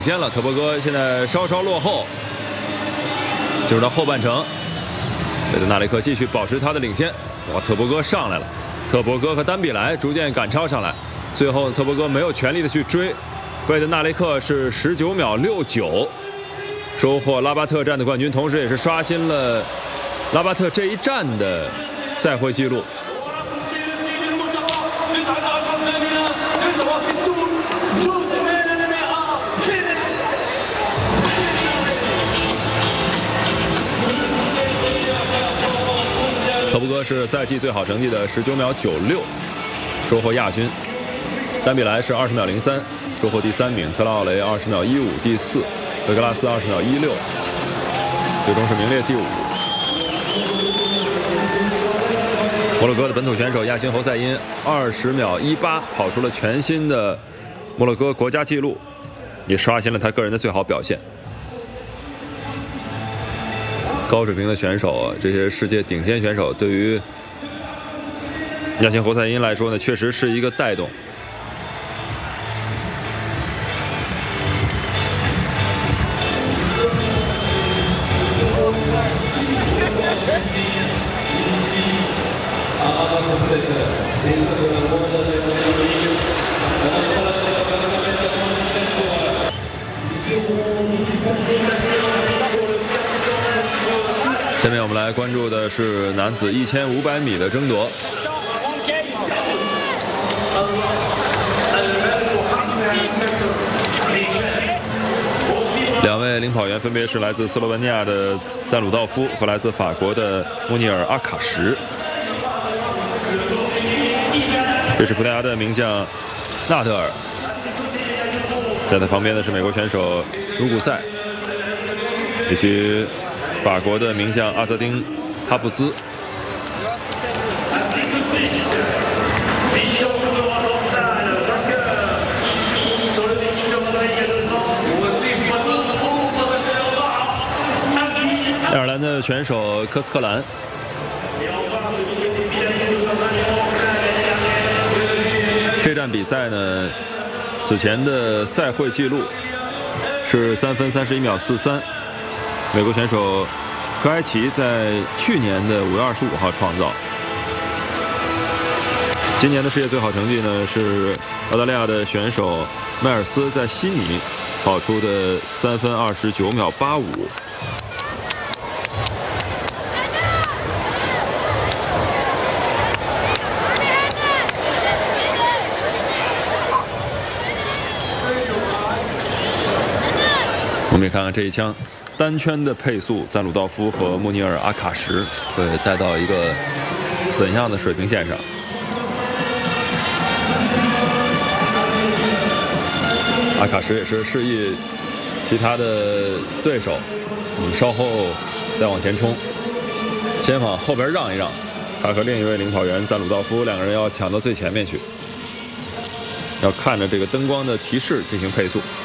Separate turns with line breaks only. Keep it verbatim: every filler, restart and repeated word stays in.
先了，特博戈现在稍稍落后，进入到后半程，贝德纳雷克继续保持他的领先。哇，特博戈上来了，特博戈和丹比莱逐渐赶超上来，最后特博戈没有全力的去追，贝德纳雷克是十九秒六九，收获拉巴特站的冠军，同时也是刷新了拉巴特这一站的赛会纪录。 特博戈是赛季最好成绩的十九秒九六，收获亚军。丹比莱是二十秒零三，收获第三名。特拉奥雷二十秒一五，第四。德格拉斯二十秒一六，最终是名列第五。摩洛哥的本土选手亚辛侯赛因二十秒一八，跑出了全新的摩洛哥国家纪录，也刷新了他个人的最好表现。 高水平的选手啊，这些世界顶尖选手对于亚辛侯赛因来说呢，确实是一个带动。下面我们来关注的是男子一千五百米的争夺。两位领跑员分别是来自斯洛文尼亚的赞鲁道夫和来自法国的穆尼尔·阿卡什。这是葡萄牙的名将纳德尔，在他旁边的是美国选手卢古塞，以及 法国的名将阿泽丁·哈布兹。爱尔兰的选手科斯克兰。这站比赛呢，此前的赛会纪录是三分三十一秒四三。 美国选手科埃奇在去年的五月二十五号创造。今年的世界最好成绩呢是澳大利亚的选手迈尔斯在悉尼跑出的三分二十九秒八五。我们也看看这一枪。 单圈的配速，赞鲁道夫和穆尼尔·阿卡什会带到一个怎样的水平线上？阿卡什也是示意其他的对手，你们稍后再往前冲，先往后边让一让。他和另一位领跑员赞鲁道夫两个人要抢到最前面去，要看着这个灯光的提示进行配速。